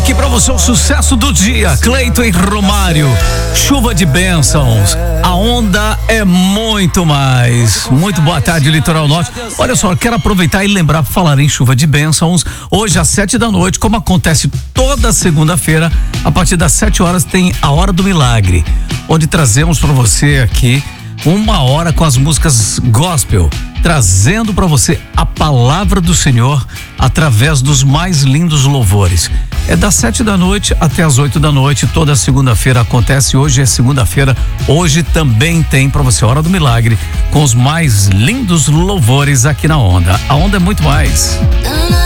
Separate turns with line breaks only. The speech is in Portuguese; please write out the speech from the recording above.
aqui pra você o sucesso do dia, Cleiton e Romário, chuva de bênçãos, a onda é muito mais. Muito boa tarde, Litoral Norte. Olha só, quero aproveitar e lembrar para falar em chuva de bênçãos, hoje às 7 da noite, como acontece toda segunda-feira, a partir das 7 horas tem a Hora do Milagre, onde trazemos para você aqui 1 hora com as músicas gospel, trazendo para você a palavra do Senhor através dos mais lindos louvores. É das 7 da noite até as 8 da noite, toda segunda-feira acontece. Hoje é segunda-feira, hoje também tem para você Hora do Milagre com os mais lindos louvores aqui na Onda. A Onda é muito mais.